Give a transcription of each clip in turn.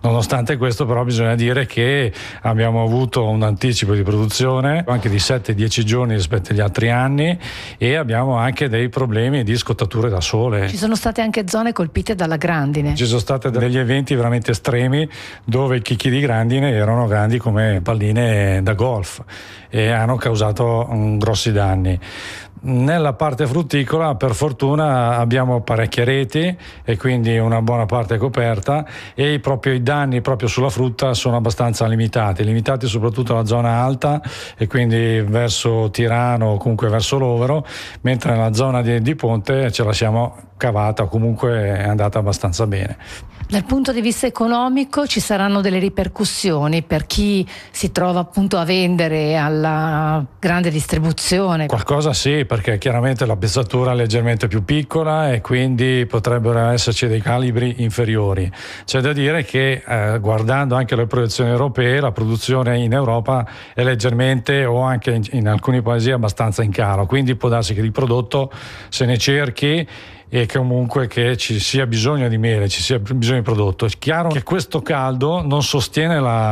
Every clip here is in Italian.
Nonostante questo però bisogna dire che abbiamo avuto un anticipo di produzione anche di 7-10 giorni rispetto agli altri anni e abbiamo anche dei problemi di scottature da sole. Ci sono state anche zone colpite dalla grandine. Ci sono stati degli eventi veramente estremi dove i chicchi di grandine erano grandi come palline da golf e hanno causato grossi danni. Nella parte frutticola per fortuna abbiamo parecchie reti e quindi una buona parte è coperta e i danni proprio sulla frutta sono abbastanza limitati soprattutto alla zona alta e quindi verso Tirano o comunque verso Lovero, mentre nella zona di Ponte ce la siamo cavata, comunque è andata abbastanza bene. Dal punto di vista economico ci saranno delle ripercussioni per chi si trova appunto a vendere alla grande distribuzione? Qualcosa sì, perché chiaramente la pezzatura è leggermente più piccola e quindi potrebbero esserci dei calibri inferiori. C'è da dire che guardando anche le proiezioni europee, la produzione in Europa è leggermente o anche in alcuni paesi abbastanza in calo, quindi può darsi che il prodotto se ne cerchi e comunque che ci sia bisogno di miele, ci sia bisogno di prodotto. È chiaro che questo caldo non sostiene la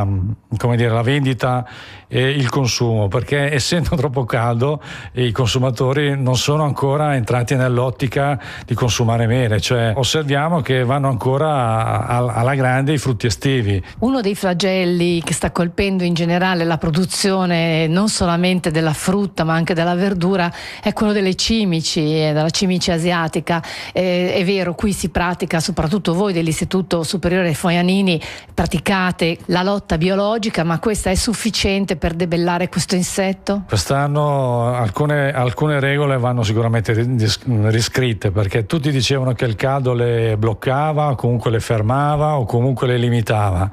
vendita e il consumo, perché essendo troppo caldo i consumatori non sono ancora entrati nell'ottica di consumare mele, cioè osserviamo che vanno ancora alla grande i frutti estivi. Uno dei flagelli che sta colpendo in generale la produzione non solamente della frutta ma anche della verdura è quello delle cimici, della cimice asiatica. È vero, qui si pratica, soprattutto voi dell'Istituto Superiore Foianini praticate la lotta biologica, ma questa è sufficiente per debellare questo insetto? Quest'anno alcune regole vanno sicuramente riscritte, perché tutti dicevano che il caldo le bloccava, o comunque le fermava o comunque le limitava.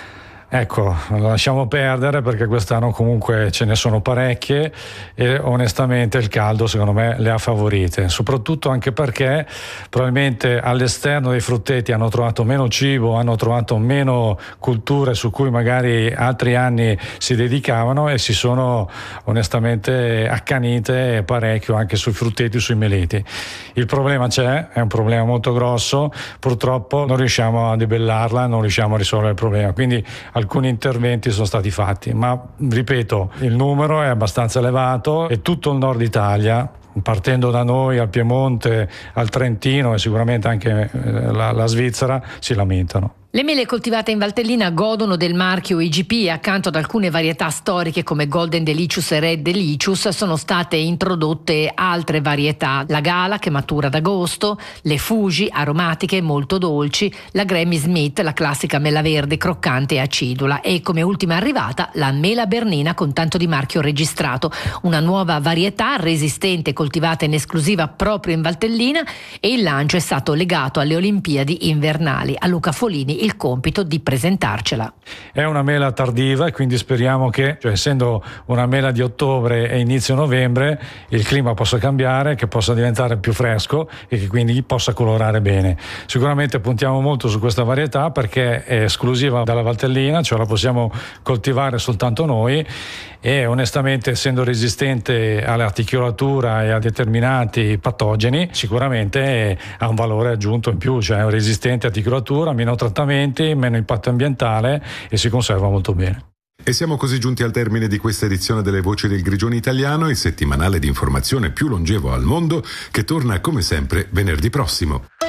Ecco, lasciamo perdere perché quest'anno comunque ce ne sono parecchie e onestamente il caldo secondo me le ha favorite, soprattutto anche perché probabilmente all'esterno dei frutteti hanno trovato meno cibo, hanno trovato meno culture su cui magari altri anni si dedicavano e si sono onestamente accanite parecchio anche sui frutteti, sui meleti. Il problema c'è, è un problema molto grosso, purtroppo non riusciamo a debellarla, non riusciamo a risolvere il problema, quindi alcuni interventi sono stati fatti, ma ripeto, il numero è abbastanza elevato e tutto il nord Italia, partendo da noi al Piemonte, al Trentino e sicuramente anche la Svizzera, si lamentano. Le mele coltivate in Valtellina godono del marchio IGP e accanto ad alcune varietà storiche come Golden Delicious e Red Delicious sono state introdotte altre varietà, la Gala che matura ad agosto, le Fuji aromatiche molto dolci, la Granny Smith, la classica mela verde croccante e acidula e come ultima arrivata la mela bernina con tanto di marchio registrato, una nuova varietà resistente coltivata in esclusiva proprio in Valtellina e il lancio è stato legato alle Olimpiadi invernali. A Luca Folini il compito di presentarcela. È una mela tardiva e quindi speriamo che, essendo una mela di ottobre e inizio novembre, il clima possa cambiare, che possa diventare più fresco e che quindi possa colorare bene. Sicuramente puntiamo molto su questa varietà perché è esclusiva dalla Valtellina, cioè la possiamo coltivare soltanto noi e onestamente essendo resistente all'articolatura e a determinati patogeni sicuramente ha un valore aggiunto in più, cioè è resistente all'articolatura, meno trattamenti, meno impatto ambientale e si conserva molto bene. E siamo così giunti al termine di questa edizione delle Voci del Grigione Italiano, il settimanale di informazione più longevo al mondo, che torna come sempre venerdì prossimo.